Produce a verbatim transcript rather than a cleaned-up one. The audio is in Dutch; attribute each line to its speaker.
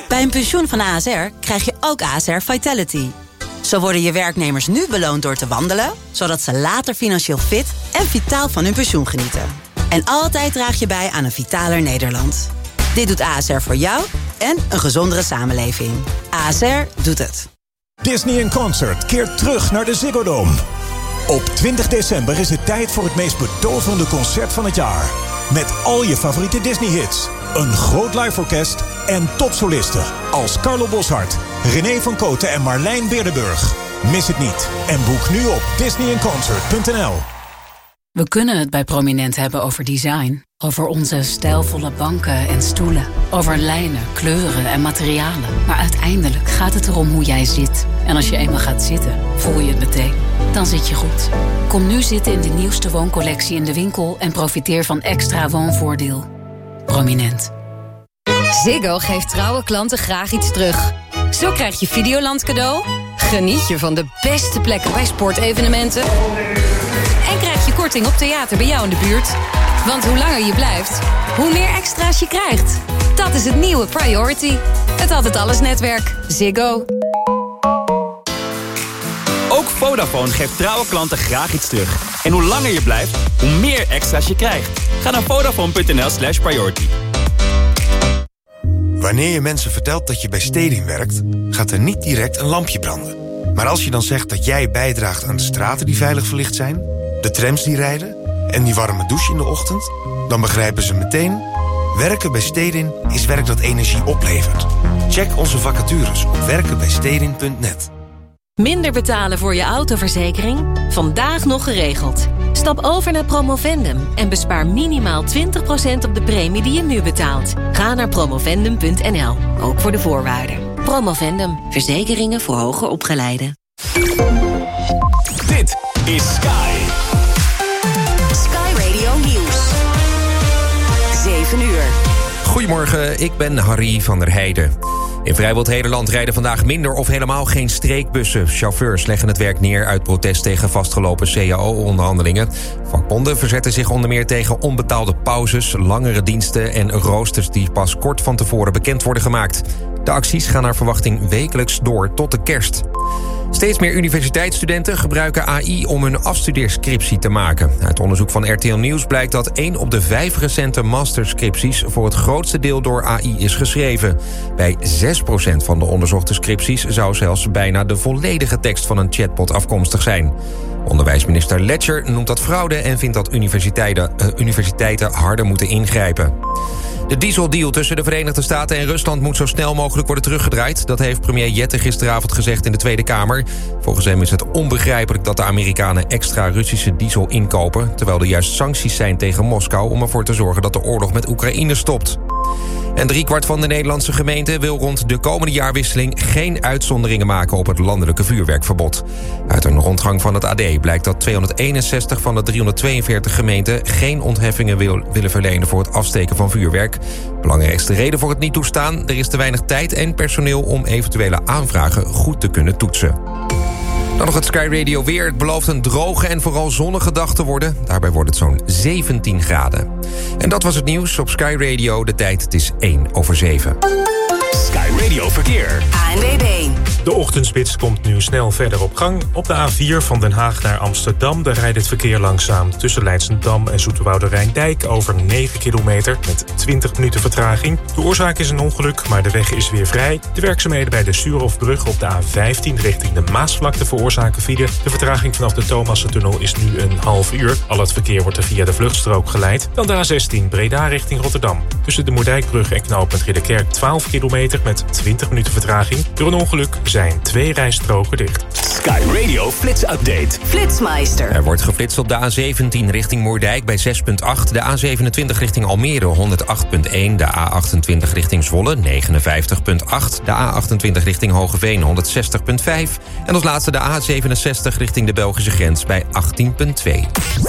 Speaker 1: Bij een pensioen van A S R krijg je ook A S R Vitality. Zo worden je werknemers nu beloond door te wandelen, zodat ze later financieel fit en vitaal van hun pensioen genieten. En altijd draag je bij aan een vitaler Nederland. Dit doet A S R voor jou en een gezondere samenleving. A S R doet het.
Speaker 2: Disney in Concert keert terug naar de Ziggo Dome. Op twintig december is het tijd voor het meest bedovende concert van het jaar. Met al je favoriete Disney-hits, een groot live-orkest en topsolisten als Carlo Boszhard, René van Kooten en Marlijn Beerdenburg. Mis het niet en boek nu op disney in concert punt n l.
Speaker 3: We kunnen het bij Prominent hebben over design. Over onze stijlvolle banken en stoelen. Over lijnen, kleuren en materialen. Maar uiteindelijk gaat het erom hoe jij zit. En als je eenmaal gaat zitten, voel je het meteen. Dan zit je goed. Kom nu zitten in de nieuwste wooncollectie in de winkel... en profiteer van extra woonvoordeel. Prominent.
Speaker 4: Ziggo geeft trouwe klanten graag iets terug. Zo krijg je Videoland cadeau. Geniet je van de beste plekken bij sportevenementen... en krijg je korting op theater bij jou in de buurt. Want hoe langer je blijft, hoe meer extra's je krijgt. Dat is het nieuwe Priority. Het Altijd Alles netwerk. Ziggo.
Speaker 5: Ook Vodafone geeft trouwe klanten graag iets terug. En hoe langer je blijft, hoe meer extra's je krijgt. Ga naar vodafone punt n l slash priority.
Speaker 6: Wanneer je mensen vertelt dat je bij Stedin werkt, gaat er niet direct een lampje branden. Maar als je dan zegt dat jij bijdraagt aan de straten die veilig verlicht zijn, de trams die rijden en die warme douche in de ochtend, dan begrijpen ze meteen: werken bij Stedin is werk dat energie oplevert. Check onze vacatures op werken bij stedin punt net.
Speaker 7: Minder betalen voor je autoverzekering? Vandaag nog geregeld. Stap over naar Promovendum en bespaar minimaal twintig procent op de premie die je nu betaalt. Ga naar promovendum punt n l, ook voor de voorwaarden. Promovendum, verzekeringen voor hoger opgeleiden.
Speaker 5: Dit is Sky.
Speaker 8: Sky Radio Nieuws. zeven uur.
Speaker 9: Goedemorgen, ik ben Harry van der Heijden. In vrijwel Nederland rijden vandaag minder of helemaal geen streekbussen. Chauffeurs leggen het werk neer uit protest tegen vastgelopen C A O-onderhandelingen. Vakbonden verzetten zich onder meer tegen onbetaalde pauzes, langere diensten en roosters die pas kort van tevoren bekend worden gemaakt. De acties gaan naar verwachting wekelijks door tot de kerst. Steeds meer universiteitsstudenten gebruiken A I om hun afstudeerscriptie te maken. Uit onderzoek van R T L Nieuws blijkt dat één op de vijf recente masterscripties voor het grootste deel door A I is geschreven. Bij zes procent van de onderzochte scripties zou zelfs bijna de volledige tekst van een chatbot afkomstig zijn. Onderwijsminister Letcher noemt dat fraude en vindt dat universiteiten, uh, universiteiten harder moeten ingrijpen. De dieseldeal tussen de Verenigde Staten en Rusland moet zo snel mogelijk worden teruggedraaid. Dat heeft premier Jette gisteravond gezegd in de Tweede Kamer. Volgens hem is het onbegrijpelijk dat de Amerikanen extra Russische diesel inkopen, terwijl er juist sancties zijn tegen Moskou om ervoor te zorgen dat de oorlog met Oekraïne stopt. En driekwart van de Nederlandse gemeenten wil rond de komende jaarwisseling geen uitzonderingen maken op het landelijke vuurwerkverbod. Uit een rondgang van het A D blijkt dat tweehonderdeenenzestig van de driehonderdtweeënveertig gemeenten geen ontheffingen wil, willen verlenen voor het afsteken van vuurwerk. Belangrijkste reden voor het niet toestaan: er is te weinig tijd en personeel om eventuele aanvragen goed te kunnen toetsen. Dan nog het Sky Radio weer. Het belooft een droge en vooral zonnige dag te worden. Daarbij wordt het zo'n zeventien graden. En dat was het nieuws op Sky Radio. De tijd, het is één over zeven.
Speaker 5: Sky Radio Verkeer.
Speaker 8: A N W B.
Speaker 10: De ochtendspits komt nu snel verder op gang. Op de A vier van Den Haag naar Amsterdam, daar rijdt het verkeer langzaam. Tussen Leidschendam en Zoeterwoude Rijndijk over negen kilometer met twintig minuten vertraging. De oorzaak is een ongeluk, maar de weg is weer vrij. De werkzaamheden bij de Suurhofbrug op de A vijftien richting de Maasvlakte veroorzaken file. De vertraging vanaf de Thomassentunnel is nu een half uur. Al het verkeer wordt er via de vluchtstrook geleid. Dan de A zestien Breda richting Rotterdam. Tussen de Moerdijkbrug en knooppunt Ridderkerk twaalf kilometer met twintig minuten vertraging. Door een ongeluk zijn twee rijstroken dicht.
Speaker 5: Sky Radio Flits Update.
Speaker 8: Flitsmeister.
Speaker 9: Er wordt geflitst op de A zeventien richting Moerdijk bij zes komma acht. De A zevenentwintig richting Almere honderd acht komma één. De A achtentwintig richting Zwolle negenenvijftig komma acht. De A achtentwintig richting Hogeveen honderdzestig komma vijf. En als laatste de A zevenenzestig richting de Belgische grens bij achttien komma twee.